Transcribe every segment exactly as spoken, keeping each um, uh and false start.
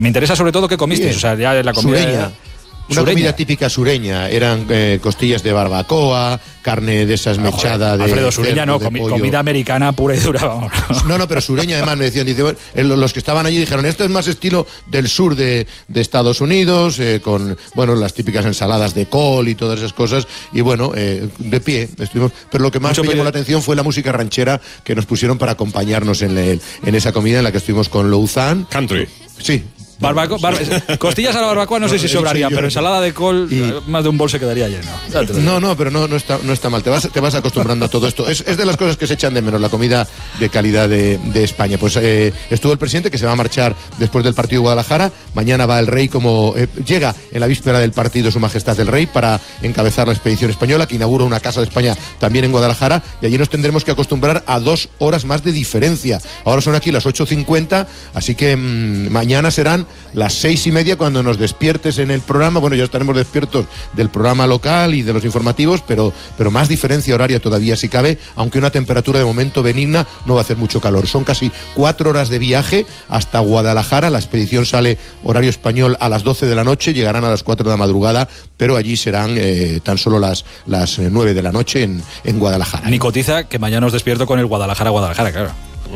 Me interesa sobre todo qué comisteis, o sea, ya la comida... Sureña. Una Sureña. comida típica sureña, eran eh, costillas de barbacoa, carne de esas mechada de... Alfredo, sureña no, de comi- pollo. comida americana pura y dura, vamos. No, no, pero sureña además me decían, dice, bueno, eh, los que estaban allí dijeron, esto es más estilo del sur de, de Estados Unidos, eh, con, bueno, las típicas ensaladas de col y todas esas cosas, y bueno, eh, de pie estuvimos, pero lo que más Mucho me llamó pie. la atención fue la música ranchera que nos pusieron para acompañarnos en, el- en esa comida en la que estuvimos con Louzán. Country. Sí. Barbaco- bar- costillas a la barbacoa no sé si No, sobrarían, sí, yo- pero ensalada de col, Y- más de un bol se quedaría lleno. Ya te lo digo. No, no, pero no, no está, no está mal. Te vas, te vas acostumbrando a todo esto. Es, es de las cosas que se echan de menos, la comida de calidad de, de España. Pues eh, estuvo el presidente que se va a marchar después del partido de Guadalajara. Mañana va el rey como eh, llega en la víspera del partido Su Majestad el Rey para encabezar la expedición española que inaugura una casa de España también en Guadalajara y allí nos tendremos que acostumbrar a dos horas más de diferencia. Ahora son aquí las ocho cincuenta, así que mmm, mañana serán las seis y media cuando nos despiertes en el programa. Bueno, ya estaremos despiertos del programa local y de los informativos, pero, pero más diferencia horaria todavía si cabe, aunque una temperatura de momento benigna, no va a hacer mucho calor. Son casi cuatro horas de viaje hasta Guadalajara. La expedición sale horario español a las doce de la noche, llegarán a las cuatro de la madrugada, pero allí serán eh, tan solo las, las nueve de la noche en, en Guadalajara. Ni cotiza que mañana os despierto con el Guadalajara, Guadalajara, claro.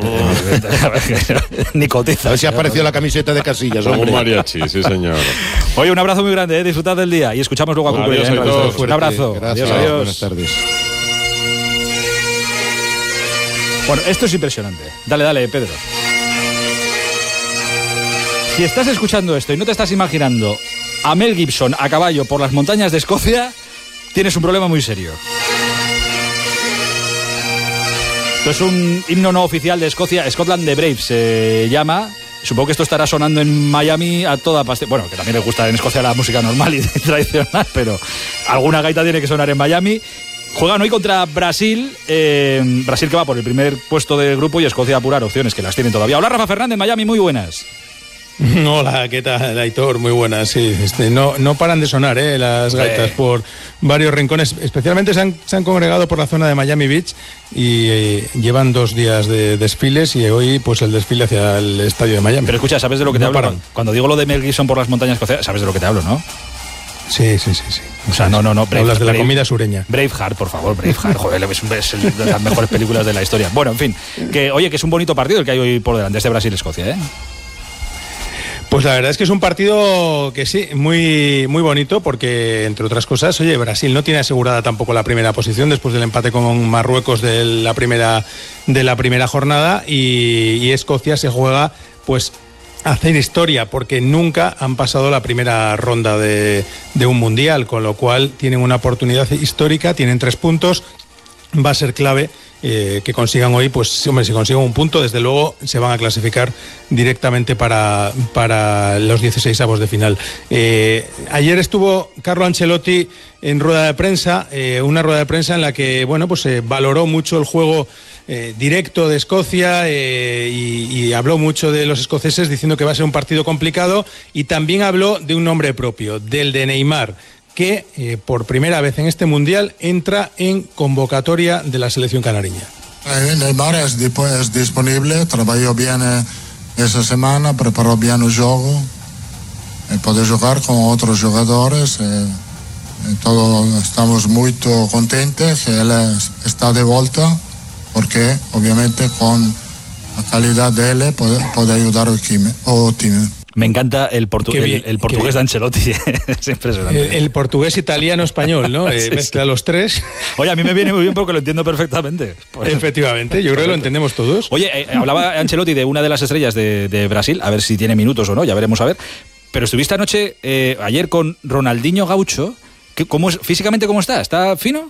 Ni cotiza. A ver si ha aparecido la camiseta de Casillas, Como hombre. mariachi, sí señor. Oye, un abrazo muy grande, ¿eh? Disfrutad del día y escuchamos luego a Bueno, Cucurella, adiós, ¿eh? Aitor. Un abrazo. Gracias. Adiós, adiós. Buenas tardes. Bueno, esto es impresionante. Dale, dale, Pedro. Si estás escuchando esto y no te estás imaginando a Mel Gibson a caballo por las montañas de Escocia, tienes un problema muy serio. Esto es un himno no oficial de Escocia, Scotland the Brave se llama. Supongo que esto estará sonando en Miami a toda pastilla. Bueno, que también les gusta en Escocia la música normal y tradicional, pero alguna gaita tiene que sonar en Miami. Juegan hoy contra Brasil, eh, Brasil que va por el primer puesto del grupo y Escocia a apurar opciones que las tienen todavía. Hola, Rafa Fernández, Miami, muy buenas. Hola, ¿qué tal, Aitor? Muy buenas, sí. Este, no, no paran de sonar ¿eh? las gaitas Eh. por varios rincones. Especialmente se han, se han congregado por la zona de Miami Beach y eh, llevan dos días de desfiles y hoy pues el desfile hacia el estadio de Miami. Pero escucha, ¿sabes de lo que te No hablo? paran. Cuando digo lo de Mel Gibson por las montañas escocesas, ¿sabes de lo que te hablo, no? Sí, sí, sí, sí. O sea, no, no, no. Brave- Hablas de la Brave- comida sureña. Braveheart, por favor, Braveheart. Joder, es, un- es el- de las mejores películas de la historia. Bueno, en fin, que oye, que es un bonito partido el que hay hoy por delante, este Brasil-Escocia, ¿eh? Pues la verdad es que es un partido que sí, muy, muy bonito porque, entre otras cosas, oye, Brasil no tiene asegurada tampoco la primera posición después del empate con Marruecos de la primera, de la primera jornada y, y Escocia se juega, pues, a hacer historia porque nunca han pasado la primera ronda de, de un mundial, con lo cual tienen una oportunidad histórica, tienen tres puntos, va a ser clave. Eh, que consigan hoy, pues hombre, si consiguen un punto, desde luego se van a clasificar directamente para, para los dieciseisavos de final. Eh, ayer estuvo Carlo Ancelotti en rueda de prensa, eh, una rueda de prensa en la que, bueno, pues eh, valoró mucho el juego eh, directo de Escocia eh, y, y habló mucho de los escoceses diciendo que va a ser un partido complicado y también habló de un nombre propio, del de Neymar, que eh, por primera vez en este Mundial entra en convocatoria de la selección canariña. Eh, Neymar es, dipo- es disponible, trabajó bien eh, esa semana, preparó bien el juego, eh, puede jugar con otros jugadores, eh, eh, todos estamos muy contentos que él es- está de vuelta, porque obviamente con la calidad de él puede, puede ayudar al equipo. al team. Me encanta el, portu- Qué bien, el, el qué portugués bien. de Ancelotti. Es impresionante. El, el portugués, italiano, español, ¿no? Eh, Sí, sí. mezcla los tres. Oye, a mí me viene muy bien porque lo entiendo perfectamente. Pues- Efectivamente, yo creo que lo entendemos todos. Oye, eh, hablaba Ancelotti de una de las estrellas de, de Brasil, a ver si tiene minutos o no, ya veremos a ver. Pero estuviste anoche, eh, ayer con Ronaldinho Gaucho. ¿Qué- ¿Cómo es, físicamente cómo está? ¿Está fino?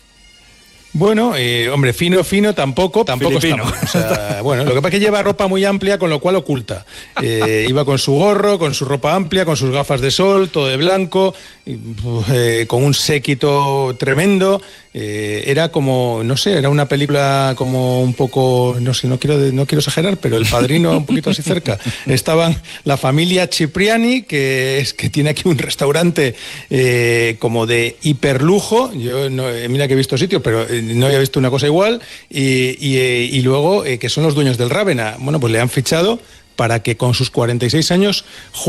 Bueno, eh, hombre, fino, fino tampoco, tampoco Filipino. está mal. O sea, bueno, lo que pasa es que lleva ropa muy amplia, con lo cual oculta. Eh, iba con su gorro, con su ropa amplia, con sus gafas de sol, todo de blanco, y, eh, con un séquito tremendo. Eh, era como, no sé, era una película como un poco, no sé, no quiero, no quiero exagerar, pero El Padrino un poquito así cerca. Estaban la familia Cipriani, que es que tiene aquí un restaurante eh, como de hiperlujo. Yo no, eh, mira que he visto sitios, pero eh, no había visto una cosa igual. Y, y, eh, y luego eh, que son los dueños del Rávena. Bueno, pues le han fichado para que con sus cuarenta y seis años